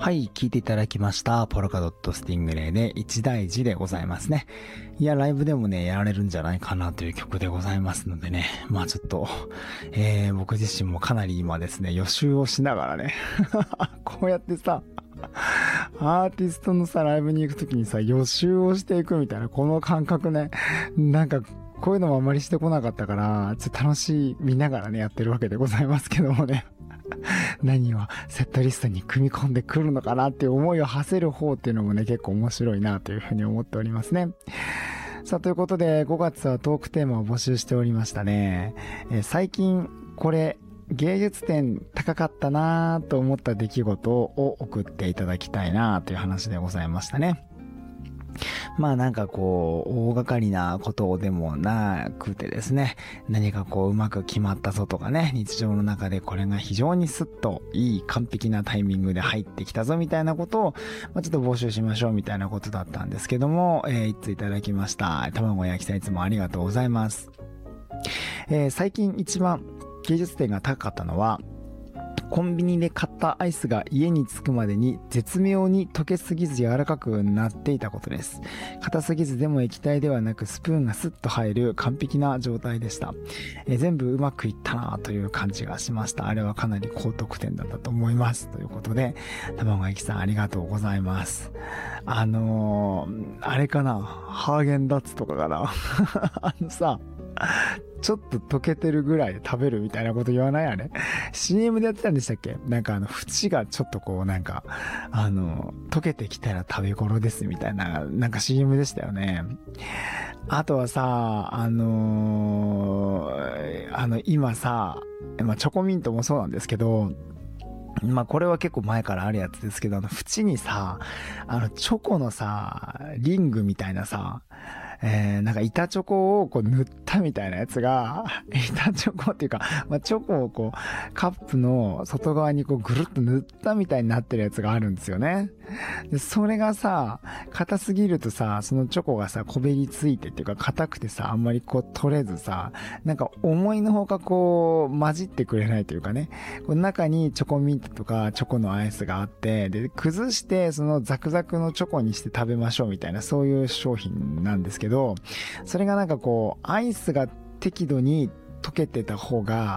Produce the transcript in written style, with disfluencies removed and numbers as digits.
はい、聞いていただきました。ポルカドットスティングレイで一大事でございますね。いや、ライブでもね、やられるんじゃないかなという曲でございますのでね。まあちょっと、僕自身もかなり今ですね、予習をしながらね、こうやってさ、アーティストのさ、ライブに行くときにさ、予習をしていくみたいな、この感覚ね、なんか、こういうのもあまりしてこなかったから、ちょっと楽しみながらね、やってるわけでございますけどもね。何をセットリストに組み込んでくるのかなっていう思いを馳せる方っていうのもね、結構面白いなというふうに思っておりますね。さあ、ということで、5月はトークテーマを募集しておりましたね。最近、これ、芸術点高かったなぁと思った出来事を送っていただきたいなという話でございましたね。まあなんかこう、大掛かりなことでもなくてですね、何かこううまく決まったぞとかね、日常の中でこれが非常にスッといい完璧なタイミングで入ってきたぞみたいなことを、ちょっと募集しましょうみたいなことだったんですけども、一通いただきました。卵焼きさんいつもありがとうございます。最近一番芸術点が高かったのは、コンビニで買ったアイスが家に着くまでに絶妙に溶けすぎず柔らかくなっていたことです。硬すぎずでも液体ではなくスプーンがスッと入る完璧な状態でした。全部うまくいったなという感じがしました。あれはかなり高得点だったと思います。ということで、卵焼きさんありがとうございます。あれかな、ハーゲンダッツとかかなさ、ちょっと溶けてるぐらいで食べるみたいなこと言わないあれ CM でやってたんでしたっけ？なんか縁がちょっとこうなんか、溶けてきたら食べ頃ですみたいな、なんか CM でしたよね。あとはさ、今さ、チョコミントもそうなんですけど、これは結構前からあるやつですけど、縁にさ、チョコのさ、リングみたいなさ、なんか板チョコをこう塗ったみたいなやつが、板チョコっていうか、チョコをこう、カップの外側にこうぐるっと塗ったみたいになってるやつがあるんですよね。で、それがさ、硬すぎるとさ、そのチョコがさ、こべりついてっていうか、硬くてさ、あんまりこう取れずさ、なんか思いのほかこう、混じってくれないというかね、この中にチョコミントとかチョコのアイスがあって、で、崩してそのザクザクのチョコにして食べましょうみたいな、そういう商品なんですけど、それがなんかこう、アイスが適度に溶けてた方が、